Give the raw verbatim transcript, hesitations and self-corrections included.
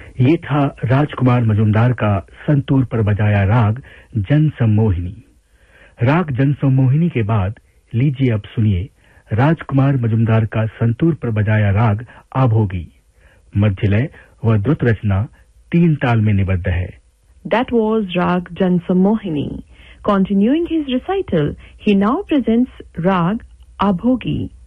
ये था राजकुमार मजुमदार का संतूर पर बजाया राग जन सम्मोहिनी। राग जन सम्मोहिनी के बाद लीजिए अब सुनिए राजकुमार मजुमदार का संतूर पर बजाया राग आभोगी। मध्यलय व द्रुत रचना तीन ताल में निबद्ध है। That was Rag Jan Sammohini. Continuing his recital, he now presents Rag Abhogi.